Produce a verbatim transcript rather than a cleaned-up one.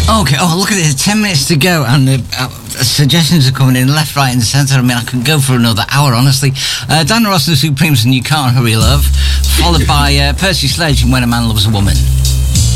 Okay, oh, look at it. Ten minutes to go, and uh, uh, suggestions are coming in left, right, and centre. I mean, I can go for another hour, honestly. Uh, Dan Ross and the Supremes and You Can't Hurry Love, followed by uh, Percy Sledge and When a Man Loves a Woman.